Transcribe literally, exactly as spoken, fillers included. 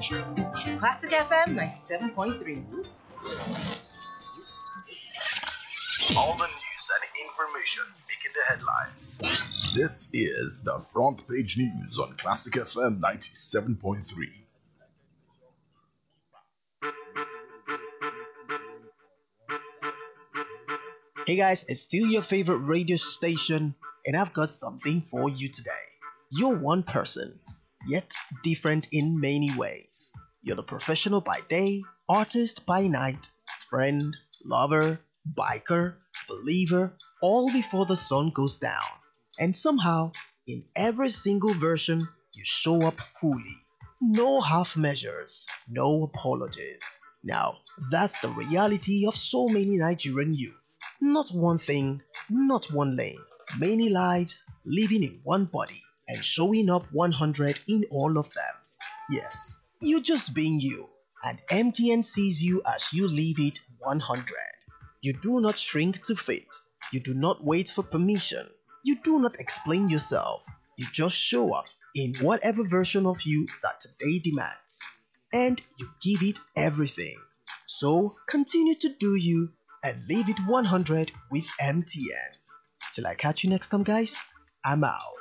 Classic F M ninety-seven point three. All the news and information making the headlines. This is the front page news on Classic F M ninety-seven point three. Hey guys, it's still your favorite radio station, and I've got something for you today. You're one person, yet different in many ways. You're the professional by day, artist by night, friend, lover, biker, believer, all before the sun goes down. And somehow, in every single version, you show up fully. No half measures, no apologies. Now, that's the reality of so many Nigerian youth. Not one thing, not one lane. Many lives living in one body and showing up one hundred in all of them. Yes, you're just being you, and M T N sees you as you live it one hundred. You do not shrink to fit. You do not wait for permission. You do not explain yourself. You just show up in whatever version of you that today demands. And you give it everything. So continue to do you and leave it one hundred with M T N. Till I catch you next time, guys, I'm out.